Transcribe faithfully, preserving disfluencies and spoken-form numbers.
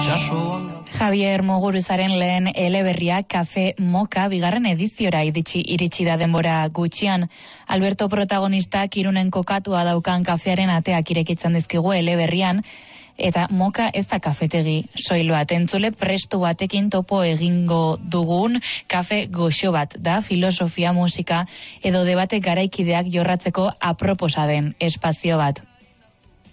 Javier Muguruzaren lehen eleberria Kafe Moka bigarren ediziora iritsi iritsi da denbora gutxian. Alberto protagonistak Irunen kokatua daukan kafearen ateak irekitzen dizkigu eleberrian, eta Moka ez da kafetegi soiloa. Entzule prestu batekin topo egingo dugun kafe goxo bat da, filosofia, musika edo debate garaikideak jorratzeko aproposa den espazio bat.